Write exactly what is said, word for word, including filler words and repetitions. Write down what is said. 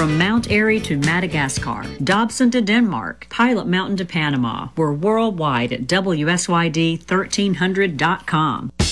From Mount Airy to Madagascar, Dobson to Denmark, Pilot Mountain to Panama. We're worldwide at W S Y D thirteen hundred dot com.